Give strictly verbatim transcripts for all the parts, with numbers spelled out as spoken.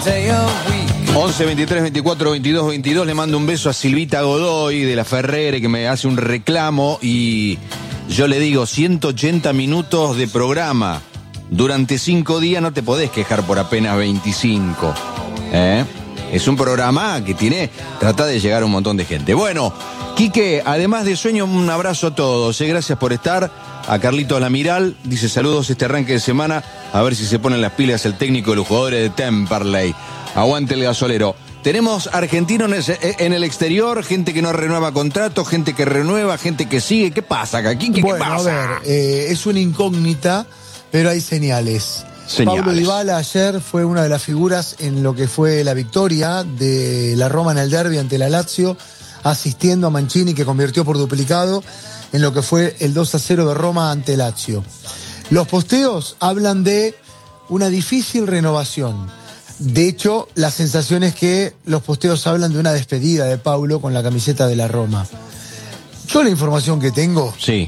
once, veintitrés, veinticuatro, veintidós, veintidós. Le mando un beso a Silvita Godoy de la Ferrere, que me hace un reclamo y yo le digo ciento ochenta minutos de programa. Durante cinco días no te podés quejar por apenas veinticinco. ¿Eh? Es un programa que tiene, trata de llegar a un montón de gente. Bueno, Quique, además de sueño, un abrazo a todos. ¿eh? Gracias por estar. A Carlitos Lamiral, dice saludos este arranque de semana. A ver si se ponen las pilas el técnico de los jugadores de Temperley. Aguante el gasolero. Tenemos argentinos en el exterior, gente que no renueva contrato, gente que renueva, gente que sigue. ¿Qué pasa acá? ¿Qué, qué bueno, pasa? a ver, eh, es una incógnita, pero hay señales. Señales. Paulo Dybala ayer fue una de las figuras en lo que fue la victoria de la Roma en el derbi ante la Lazio, asistiendo a Mancini, que convirtió por duplicado en lo que fue el dos a cero de Roma ante Lazio. Los posteos hablan de una difícil renovación. De hecho, la sensación es que los posteos hablan de una despedida de Paulo con la camiseta de la Roma. Yo la información que tengo Sí.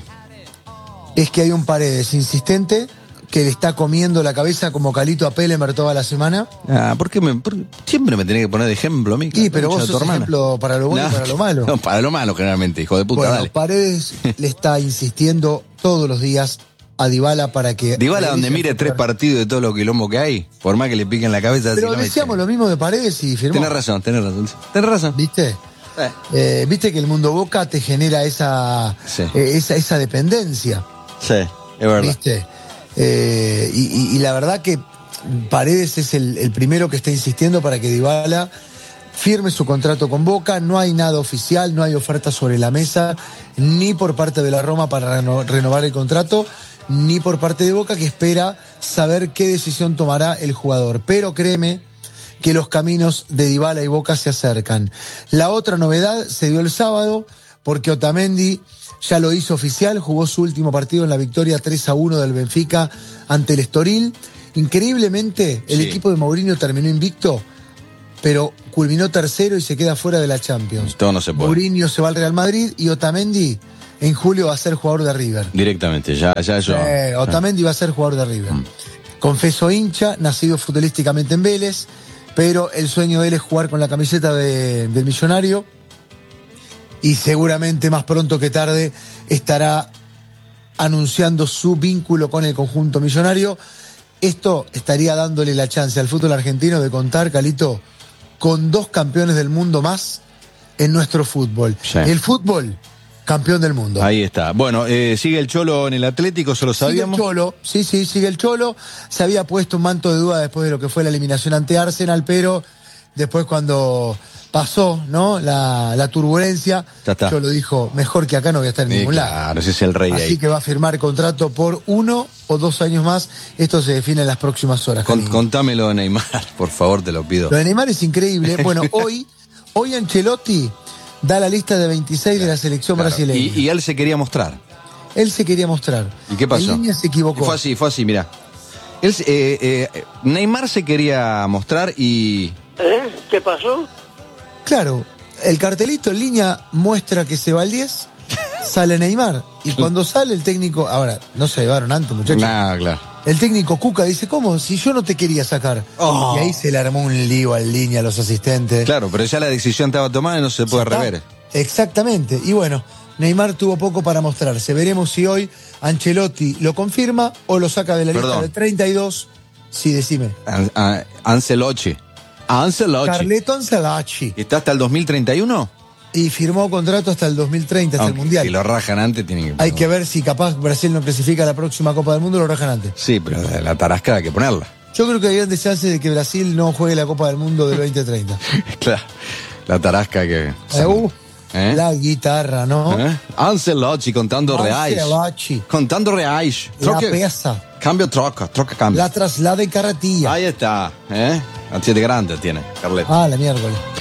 es que hay un Paredes insistente que le está comiendo la cabeza como Calito a Pelemer toda la semana. Ah, ¿por qué me, por- siempre me tenés que poner de ejemplo a mí? Sí, pero Concha vos de tu sos hermana. ejemplo para lo bueno No, y para lo malo. No, para lo malo generalmente, hijo de puta, Bueno, dale. Paredes le está insistiendo todos los días a Dybala para que... Dybala donde regrese mire a tres jugar. partidos de todo lo quilombo que hay, por más que le piquen la cabeza. así Pero no me decíamos echen. lo mismo de Paredes y firmó. Tenés razón, tenés razón. Tenés razón. ¿Viste? Eh. Eh, Viste que el mundo Boca te genera esa, Sí. eh, esa, esa dependencia. Sí, es verdad. ¿Viste? Eh, y, y- y la verdad que Paredes es el, el primero que está insistiendo para que Dybala firme su contrato con Boca. No hay nada oficial, no hay oferta sobre la mesa, ni por parte de la Roma para reno- renovar el contrato, ni por parte de Boca, que espera saber qué decisión tomará el jugador. Pero créeme que los caminos de Dybala y Boca se acercan. La otra novedad se dio el sábado, porque Otamendi ya lo hizo oficial, jugó su último partido en la victoria tres a uno del Benfica ante el Estoril. Increíblemente, el Sí. equipo de Mourinho terminó invicto, pero culminó tercero y se queda fuera de la Champions. Todo no se puede. Mourinho se va al Real Madrid y Otamendi en julio va a ser jugador de River. Directamente, ya, ya eso. Eh, Otamendi va a ser jugador de River. Confeso hincha, nacido futbolísticamente en Vélez, pero el sueño de él es jugar con la camiseta de- del Millonario y seguramente más pronto que tarde estará anunciando su vínculo con el conjunto millonario. Esto estaría dándole la chance al fútbol argentino de contar, Calito, con dos campeones del mundo más en nuestro fútbol. Sí. El fútbol, campeón del mundo. Ahí está. Bueno, eh, sigue el Cholo en el Atlético, ¿se lo sabíamos? Sigue el Cholo, sí, sí, sigue el Cholo. Se había puesto un manto de duda después de lo que fue la eliminación ante Arsenal, pero después cuando pasó, ¿no? La, la turbulencia, Ya está. Cholo dijo, mejor que acá no voy a estar en Eh, ningún lado. claro, ese es el rey Así ahí. que va a firmar contrato por uno o dos años más. Esto se define en las próximas horas. Con- Janine. contámelo de Neymar, por favor, te lo pido. Lo de Neymar es increíble. Bueno, hoy, hoy Ancelotti da la lista de veintiséis de la selección Claro. brasileña. Y, y él se quería mostrar. Él se quería mostrar. ¿Y qué pasó? En línea se equivocó. Fue así, fue así, mira. Él, se- eh, eh, Neymar se quería mostrar y... ¿Eh? ¿Qué pasó? Claro, el cartelito en línea muestra que se va el diez, sale Neymar. Y cuando sale el técnico, ahora, no se llevaron antes, muchachos. Nah, claro. El técnico Cuca dice, ¿cómo? Si yo no te quería sacar. Oh. Y ahí se le armó un lío al línea a los asistentes. Claro, pero ya la decisión estaba tomada y no se puede ¿Está? rever. Exactamente. Y bueno, Neymar tuvo poco para mostrarse. Veremos si hoy Ancelotti lo confirma o lo saca de la lista Perdón. de treinta y dos. Sí, decime. An- a- Ancelotti. Ancelotti. Carleto Ancelotti. ¿Está hasta el dos mil treinta y uno? Y firmó contrato hasta el dos mil treinta, hasta el Aunque Mundial. Si lo rajan antes, tienen que... Hay que ver si capaz Brasil no clasifica a la próxima Copa del Mundo, lo rajan antes. Sí, pero la tarasca hay que ponerla. Yo creo que hay grandes chances de que Brasil no juegue la Copa del Mundo del veinte treinta. Claro. La tarasca que... Eh, uh, ¿Eh? La guitarra, ¿no? ¿Eh? Ancelotti contando reais. Ancelotti. Contando reais. La pesa. Cambio, troca, troca, cambio. La traslada en carretilla. Ahí está. ¿Eh? Ansiedad grande tiene, Carleto. Ah, la miércoles.